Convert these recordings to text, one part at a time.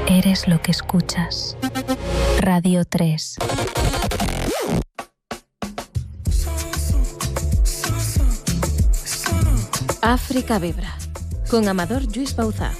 Eres lo que escuchas. Radio 3. África Vibra, con Amador Lluís Bauzá.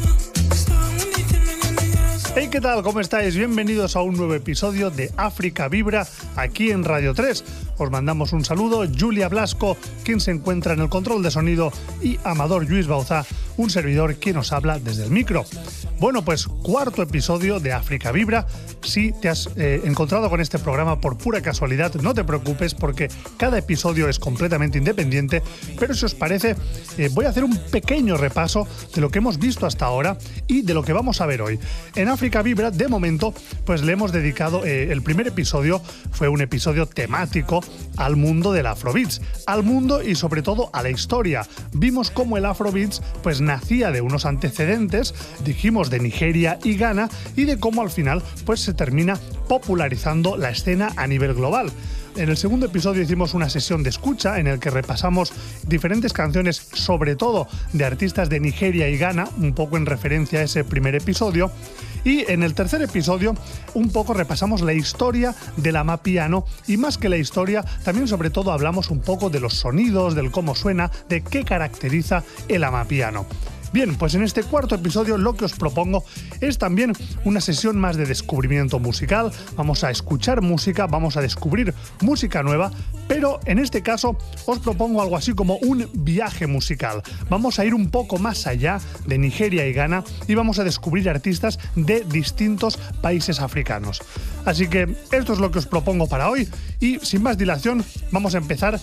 Hey, ¿qué tal? ¿Cómo estáis? Bienvenidos a un nuevo episodio de África Vibra aquí en Radio 3. Os mandamos un saludo, Julia Blasco, quien se encuentra en el control de sonido, y Amador Lluís Bauzá, un servidor quien os habla desde el micro. Bueno, pues cuarto episodio de África Vibra. Si te has encontrado con este programa por pura casualidad, no te preocupes porque cada episodio es completamente independiente, pero si os parece, voy a hacer un pequeño repaso de lo que hemos visto hasta ahora y de lo que vamos a ver hoy. En África Vibra, de momento, pues le hemos dedicado, el primer episodio fue un episodio temático al mundo del Afrobeats, al mundo y sobre todo a la historia. Vimos cómo el Afrobeats pues nacía de unos antecedentes, dijimos de Nigeria y Ghana, y de cómo al final pues se termina popularizando la escena a nivel global. En el segundo episodio hicimos una sesión de escucha en el que repasamos diferentes canciones, sobre todo de artistas de Nigeria y Ghana, un poco en referencia a ese primer episodio. Y en el tercer episodio un poco repasamos la historia del amapiano, y más que la historia, también sobre todo hablamos un poco de los sonidos, del cómo suena, de qué caracteriza el amapiano. Bien, pues en este cuarto episodio lo que os propongo es también una sesión más de descubrimiento musical. Vamos a escuchar música, vamos a descubrir música nueva, pero en este caso os propongo algo así como un viaje musical. Vamos a ir un poco más allá de Nigeria y Ghana y vamos a descubrir artistas de distintos países africanos. Así que esto es lo que os propongo para hoy, y sin más dilación vamos a empezar,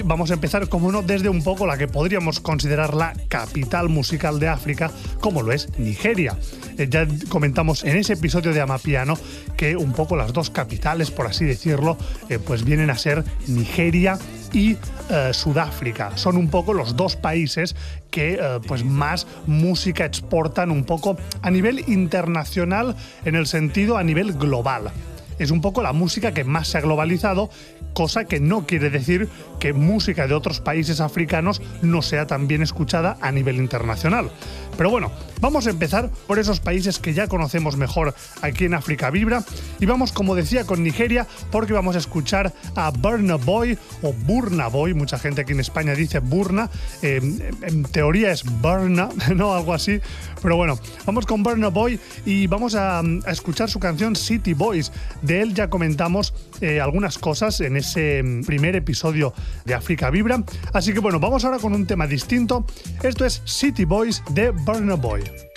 como no, desde un poco la que podríamos considerar la capital musical de África, como lo es Nigeria. Ya comentamos en ese episodio de Amapiano que un poco las dos capitales, por así decirlo, pues vienen a ser Nigeria y Sudáfrica. Son un poco los dos países que pues más música exportan un poco a nivel internacional, en el sentido a nivel global. Es un poco la música que más se ha globalizado, cosa que no quiere decir que música de otros países africanos no sea también escuchada a nivel internacional. Pero bueno, vamos a empezar por esos países que ya conocemos mejor aquí en África Vibra, y vamos, como decía, con Nigeria, porque vamos a escuchar a Burna Boy o Burna Boy. Mucha gente aquí en España dice Burna, en teoría es Burna, no, algo así. Pero bueno, vamos con Burna Boy y vamos a escuchar su canción City Boys. De él ya comentamos algunas cosas en ese primer episodio de África Vibra. Así que bueno, vamos ahora con un tema distinto. Esto es City Boys de Burna Boy.